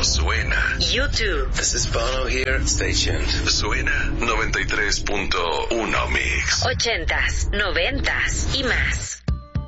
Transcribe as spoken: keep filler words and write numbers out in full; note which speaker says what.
Speaker 1: suena.
Speaker 2: YouTube.
Speaker 3: This is Bono here. Stay tuned.
Speaker 1: Suena noventa y tres punto uno Mix.
Speaker 2: Ochentas, noventas y más.